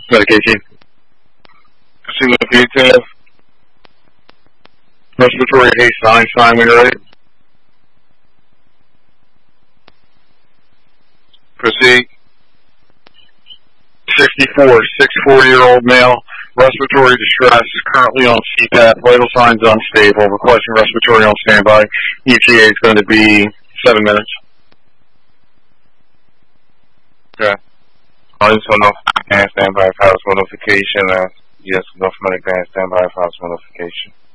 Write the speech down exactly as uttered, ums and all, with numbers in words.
Medication. Proceed with details. Respiratory haste sign, sign when you're ready. Proceed. sixty-four, sixty-four-year-old male, respiratory distress, currently on C PAP, vital signs unstable, requesting respiratory on standby. E T A is going to be seven minutes. Okay. I just want to know standby for hospital notification. Uh, yes, enough medic band standby for hospital notification.